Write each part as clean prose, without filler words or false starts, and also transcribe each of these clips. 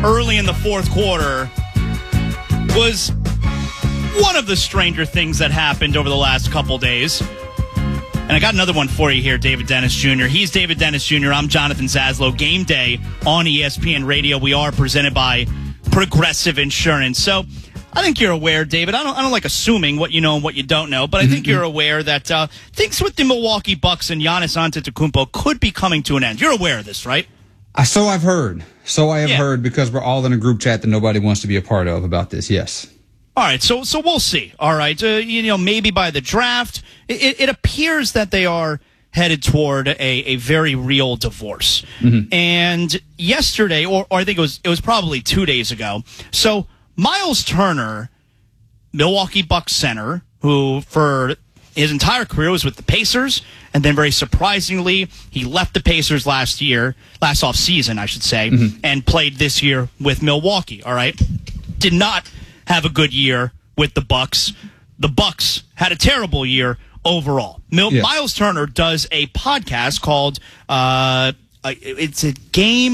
early in the fourth quarter was one of the stranger things that happened over the last couple days. And I got another one for you here, David Dennis Jr. He's David Dennis Jr. I'm Jonathan Zaslow. Game day on ESPN Radio. We are presented by Progressive Insurance. So I think you're aware, David. I don't like assuming what you know and what you don't know, but I think you're aware that things with the Milwaukee Bucks and Giannis Antetokounmpo could be coming to an end. You're aware of this, right? So I've heard. Heard because we're all in a group chat that nobody wants to be a part of about this. Yes. All right, so we'll see. All right, maybe by the draft, it appears that they are headed toward a very real divorce. And yesterday, or I think it was probably 2 days ago. So Miles Turner, Milwaukee Bucks center, who for his entire career was with the Pacers, and then very surprisingly, he left the Pacers last offseason, I should say, and played this year with Milwaukee. All right, did not have a good year with the Bucks. The Bucks had a terrible year overall. Miles Turner does a podcast called it's a Game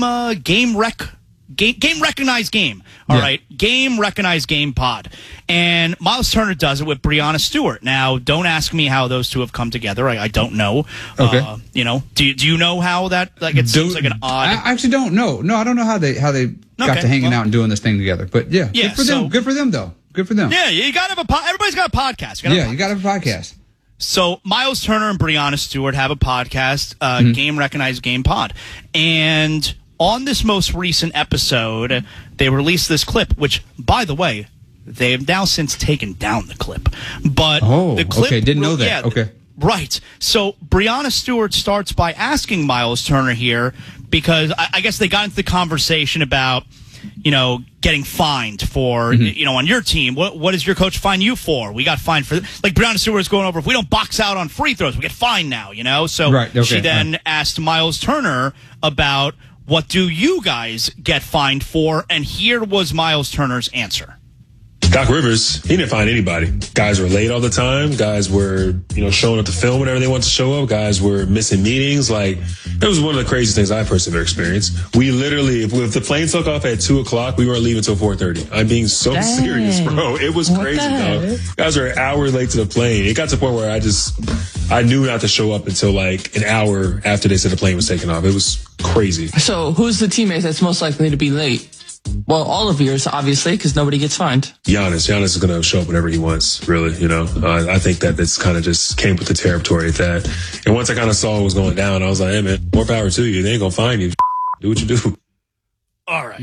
Recognized Game. All right, Game Recognized Game Pod. And Miles Turner does it with Breanna Stewart. Now, don't ask me how those two have come together. I don't know. Okay. Do you know how that? It seems like an odd. I actually don't know. No, I don't know how they got to hanging out and doing this thing together. But yeah, good for them. Good for them, though. Good for them. Yeah, you got to have everybody's got a podcast. You got to have a podcast. So Miles Turner and Breanna Stewart have a podcast, Game Recognized Game Pod, and on this most recent episode, they released this clip, which, by the way, they have now since taken down the clip. But the clip, okay, didn't know that. Yeah, okay. Right. So Breanna Stewart starts by asking Miles Turner here, because I guess they got into the conversation about, getting fined for, on your team. What does your coach fine you for? We got fined for, like Breanna Stewart is going over, if we don't box out on free throws, we get fined now, So she then asked Miles Turner about, what do you guys get fined for? And here was Miles Turner's answer. Doc Rivers, he didn't find anybody. Guys were late all the time. Guys were, showing up to film whenever they wanted to show up. Guys were missing meetings. It was one of the craziest things I personally ever experienced. We literally, if the plane took off at 2:00, we weren't leaving until 4:30. I'm being so serious, bro. It was crazy, dog. Guys were an hour late to the plane. It got to the point where I knew not to show up until an hour after they said the plane was taking off. It was crazy. So who's the teammate that's most likely to be late? Well, all of yours, obviously, because nobody gets fined. Giannis is going to show up whenever he wants, really, I think that this kind of just came with the territory at that. And once I kind of saw what was going down, I was like, hey, man, more power to you. They ain't going to find you. Do what you do. All right.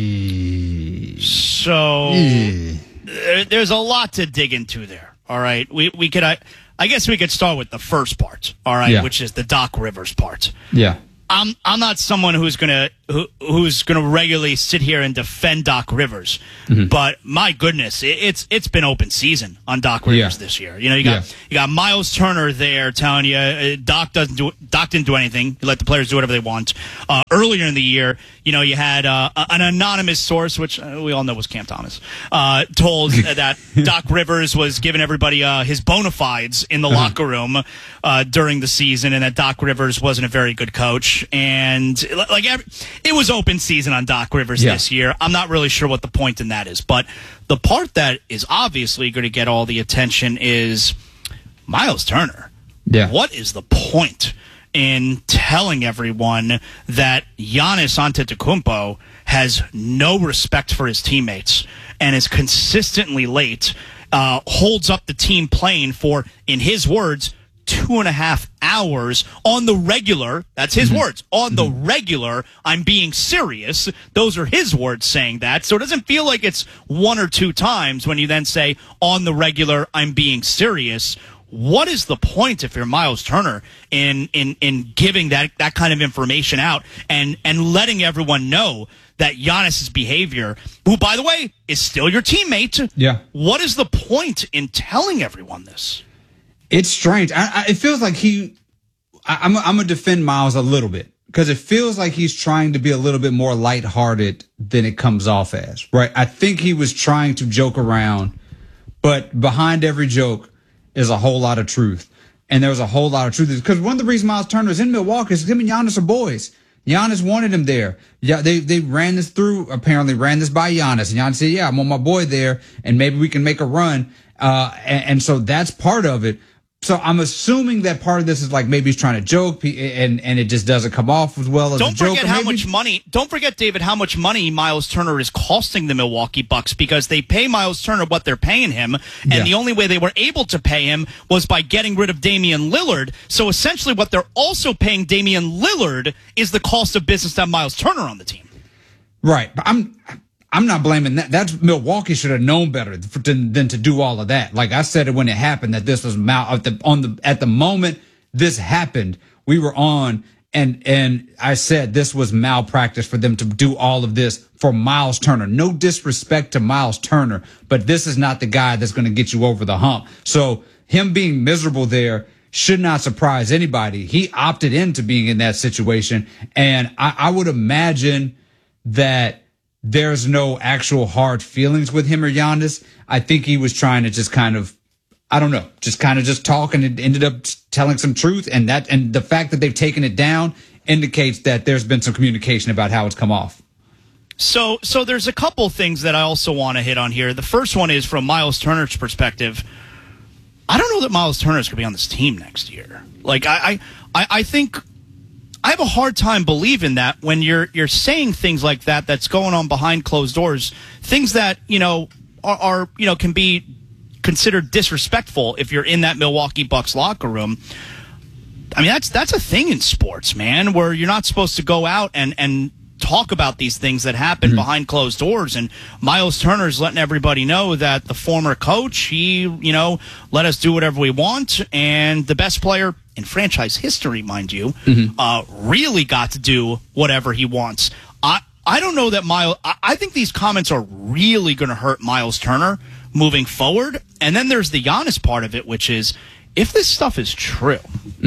So there's a lot to dig into there. All right. We could, I guess we could start with the first part, all right, which is the Doc Rivers part. Yeah. I'm not someone who's gonna regularly sit here and defend Doc Rivers, but my goodness, it's been open season on Doc Rivers this year. You got Miles Turner there telling you Doc didn't do anything. He let the players do whatever they want. Earlier in the year, you had an anonymous source, which we all know was Cam Thomas, told that Doc Rivers was giving everybody his bona fides in the locker room during the season, and that Doc Rivers wasn't a very good coach. And it was open season on Doc Rivers this year. I'm not really sure what the point in that is, but the part that is obviously going to get all the attention is Miles Turner. Yeah. What is the point in telling everyone that Giannis Antetokounmpo has no respect for his teammates and is consistently late, holds up the team playing for, in his words, 2.5 hours on the regular? That's his words. On the regular, I'm being serious. Those are his words saying that. So it doesn't feel like it's one or two times when you then say, on the regular, I'm being serious. What is the point if you're Miles Turner in giving that kind of information out and letting everyone know that Giannis's behavior, who, by the way, is still your teammate, what is the point in telling everyone this? It's strange. It feels like I'm going to defend Miles a little bit, because it feels like he's trying to be a little bit more lighthearted than it comes off as, right? I think he was trying to joke around, but behind every joke is a whole lot of truth. And there's a whole lot of truth, because one of the reasons Miles Turner is in Milwaukee is him and Giannis are boys. Giannis wanted him there. Yeah, they ran this by Giannis. And Giannis said, yeah, I want my boy there, and maybe we can make a run. And so that's part of it. So I'm assuming that part of this is like maybe he's trying to joke, and it just doesn't come off as well as a joke. Don't forget, David, how much money Miles Turner is costing the Milwaukee Bucks, because they pay Miles Turner what they're paying him, and the only way they were able to pay him was by getting rid of Damian Lillard. So essentially what they're also paying Damian Lillard is the cost of business to have Miles Turner on the team. Right. But I'm not blaming that. That's Milwaukee should have known better than to do all of that. Like I said it when it happened, that this was at the moment this happened, we were on, and I said this was malpractice for them to do all of this for Miles Turner. No disrespect to Miles Turner, but this is not the guy that's going to get you over the hump. So him being miserable there should not surprise anybody. He opted into being in that situation, and I would imagine that there's no actual hard feelings with him or Giannis. I think he was trying to just kind of, I don't know, just talk, and it ended up telling some truth. And the fact that they've taken it down indicates that there's been some communication about how it's come off. So there's a couple things that I also want to hit on here. The first one is from Miles Turner's perspective. I don't know that Miles Turner's going to be on this team next year. Like I think I have a hard time believing that when you're saying things like that that's going on behind closed doors, things that, are can be considered disrespectful if you're in that Milwaukee Bucks locker room. I mean, that's a thing in sports, man, where you're not supposed to go out and talk about these things that happen behind closed doors. And Miles Turner's letting everybody know that the former coach, he, let us do whatever we want, and the best player in franchise history, mind you, really got to do whatever he wants. I don't know that I think these comments are really going to hurt Miles Turner moving forward. And then there's the Giannis part of it, which is, if this stuff is true,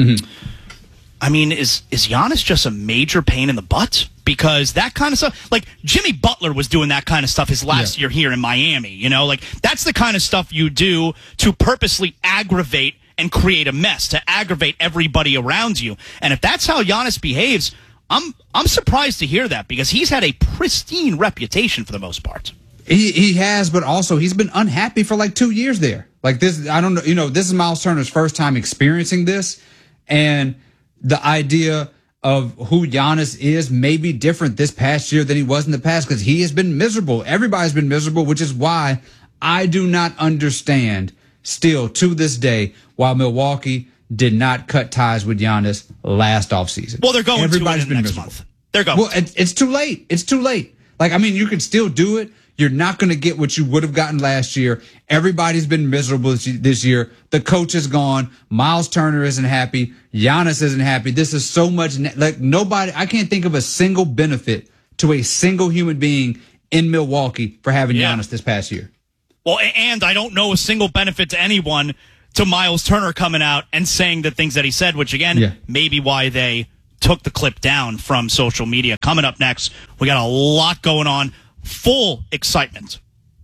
I mean, is Giannis just a major pain in the butt? Because that kind of stuff, like Jimmy Butler was doing that kind of stuff his last year here in Miami, like that's the kind of stuff you do to purposely aggravate and create a mess, to aggravate everybody around you. And if that's how Giannis behaves, I'm surprised to hear that, because he's had a pristine reputation for the most part. He has, but also he's been unhappy for like 2 years there. Like this, I don't know, this is Miles Turner's first time experiencing this, and the idea of who Giannis is may be different this past year than he was in the past, because he has been miserable. Everybody's been miserable, which is why I do not understand still to this day why Milwaukee did not cut ties with Giannis last offseason. Well, they're going Everybody's to it been next month. They're going. Well, it's too late. It's too late. Like, I mean, you can still do it. You're not going to get what you would have gotten last year. Everybody's been miserable this year. The coach is gone. Miles Turner isn't happy. Giannis isn't happy. This is so much like nobody. I can't think of a single benefit to a single human being in Milwaukee for having Giannis this past year. Well, and I don't know a single benefit to anyone to Miles Turner coming out and saying the things that he said, which again, maybe why they took the clip down from social media. Coming up next, we got a lot going on. Full excitement.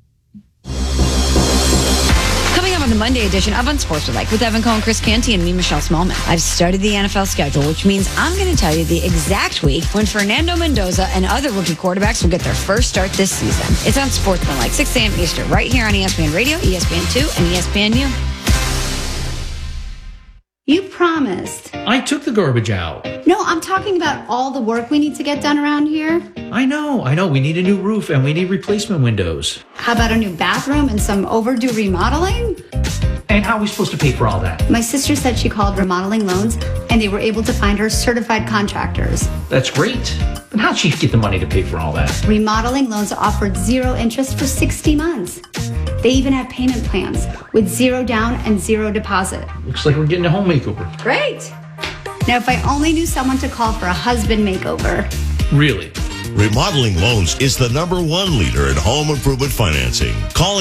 Coming up on the Monday edition of Unsportsmanlike with Evan Cohen, Chris Canty, and me, Michelle Smallman. I've studied the NFL schedule, which means I'm going to tell you the exact week when Fernando Mendoza and other rookie quarterbacks will get their first start this season. It's Unsportsmanlike, 6 a.m. Eastern, right here on ESPN Radio, ESPN2, and ESPNU. You promised. I took the garbage out. No, I'm talking about all the work we need to get done around here. I know. We need a new roof and we need replacement windows. How about a new bathroom and some overdue remodeling? And how are we supposed to pay for all that? My sister said she called Remodeling Loans and they were able to find her certified contractors. That's great. But how'd she get the money to pay for all that? Remodeling Loans offered 0 interest for 60 months. They even have payment plans with 0 down and 0 deposit. Looks like we're getting a home makeover. Great. Now, if I only knew someone to call for a husband makeover. Really? Remodeling Loans is the #1 leader in home improvement financing. Call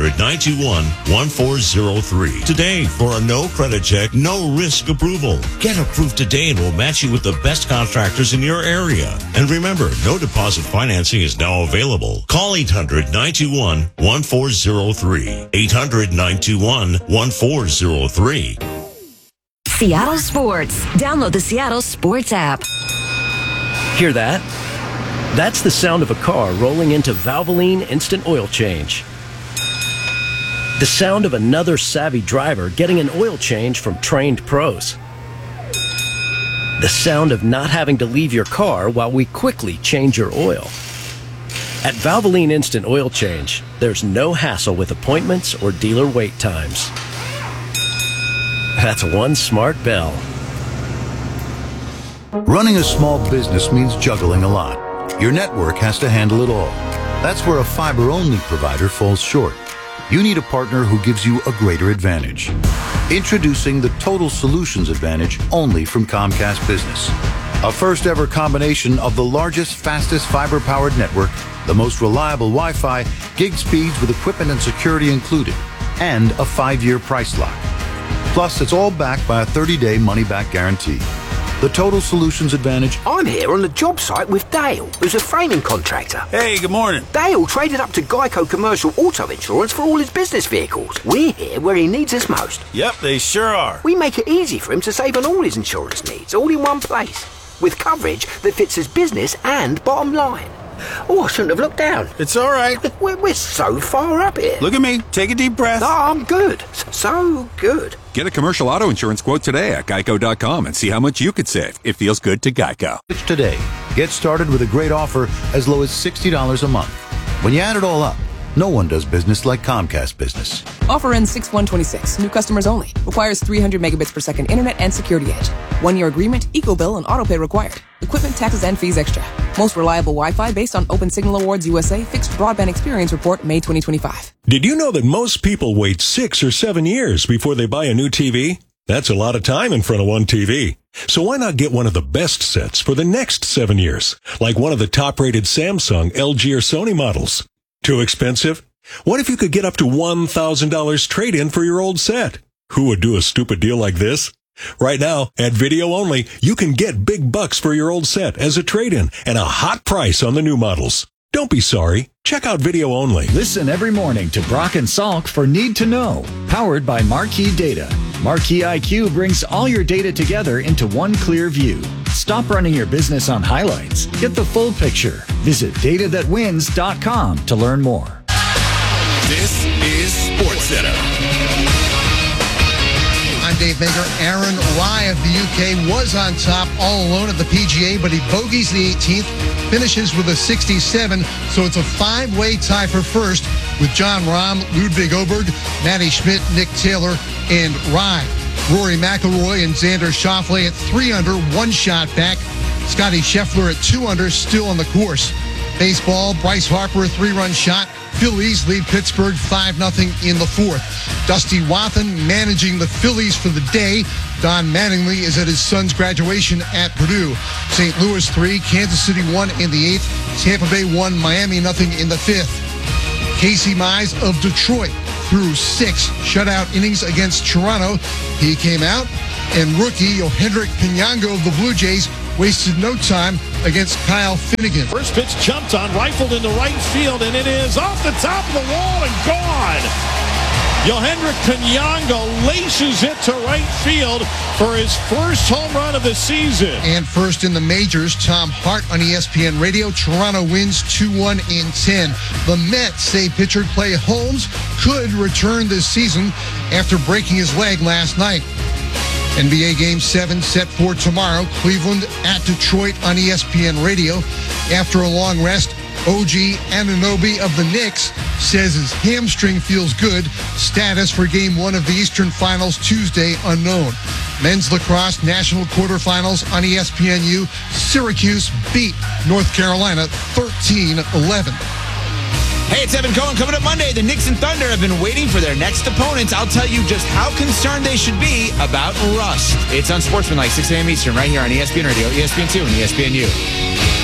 800-921-1403 today for a no credit check, no risk approval. Get approved today and we'll match you with the best contractors in your area. And remember, no deposit financing is now available. Call 800-921-1403. 800-921-1403. Seattle Sports. Download the Seattle Sports app. Hear that? That's the sound of a car rolling into Valvoline Instant Oil Change. The sound of another savvy driver getting an oil change from trained pros. The sound of not having to leave your car while we quickly change your oil. At Valvoline Instant Oil Change, there's no hassle with appointments or dealer wait times. That's one smart bell. Running a small business means juggling a lot. Your network has to handle it all. That's where a fiber-only provider falls short. You need a partner who gives you a greater advantage. Introducing the Total Solutions Advantage only from Comcast Business. A first-ever combination of the largest, fastest fiber-powered network, the most reliable Wi-Fi, gig speeds with equipment and security included, and a 5-year price lock. Plus, it's all backed by a 30-day money-back guarantee. The Total Solutions Advantage. I'm here on the job site with Dale, who's a framing contractor. Hey, good morning. Dale traded up to Geico Commercial Auto Insurance for all his business vehicles. We're here where he needs us most. Yep, they sure are. We make it easy for him to save on all his insurance needs, all in one place, with coverage that fits his business and bottom line. Oh, I shouldn't have looked down. It's all right. We're so far up here. Look at me. Take a deep breath. No, I'm good. So good. Get a commercial auto insurance quote today at geico.com and see how much you could save. It feels good to Geico. Switch today. Get started with a great offer as low as $60 a month. When you add it all up, no one does business like Comcast Business. Offer ends 6/1/26. New customers only. Requires 300 megabits per second internet and security edge. 1-year agreement, eco-bill, and autopay required. Equipment, taxes, and fees extra. Most reliable Wi-Fi based on Open Signal Awards USA Fixed Broadband Experience Report, May 2025. Did you know that most people wait 6 or 7 years before they buy a new TV? That's a lot of time in front of one TV. So why not get one of the best sets for the next 7 years? Like one of the top-rated Samsung, LG, or Sony models. Too expensive? What if you could get up to $1,000 trade-in for your old set? Who would do a stupid deal like this? Right now, at Video Only, you can get big bucks for your old set as a trade-in and a hot price on the new models. Don't be sorry. Check out Video Only. Listen every morning to Brock and Salk for Need to Know, powered by Marquee Data. Marquee IQ brings all your data together into one clear view. Stop running your business on highlights. Get the full picture. Visit datathatwins.com to learn more. This is SportsCenter. I'm Dave Baker. Aaron Rai of the UK was on top all alone at the PGA, but he bogeys the 18th, finishes with a 67, so it's a 5-way tie for first with Jon Rahm, Ludwig Oberg, Matty Schmidt, Nick Taylor, and Rai. Rory McIlroy and Xander Schauffele at 3 under, 1 shot back. Scotty Scheffler at 2 under, still on the course. Baseball, Bryce Harper, a 3-run shot. Phillies lead Pittsburgh 5-0 in the 4th. Dusty Wathan managing the Phillies for the day. Don Mattingly is at his son's graduation at Purdue. St. Louis 3, Kansas City 1 in the 8th. Tampa Bay 1, Miami 0 in the 5th. Casey Mize of Detroit threw 6 shutout innings against Toronto. He came out, and rookie Yohendrick Pinango of the Blue Jays wasted no time against Kyle Finnegan. First pitch jumped on, rifled into right field, and it is off the top of the wall and gone. Yohendrick Pinango laces it to right field for his first home run of the season. And first in the majors, Tom Hart on ESPN Radio. Toronto wins 2-1 in 10. The Mets say pitcher Clay Holmes could return this season after breaking his leg last night. NBA Game 7 set for tomorrow. Cleveland at Detroit on ESPN Radio. After a long rest, OG Anunoby of the Knicks says his hamstring feels good. Status for Game 1 of the Eastern Finals Tuesday unknown. Men's lacrosse national quarterfinals on ESPNU. Syracuse beat North Carolina 13-11. Hey, it's Evan Cohen. Coming up Monday, the Knicks and Thunder have been waiting for their next opponents. I'll tell you just how concerned they should be about rust. It's on Sportsmanlike, 6 a.m. Eastern, right here on ESPN Radio, ESPN2, and ESPNU.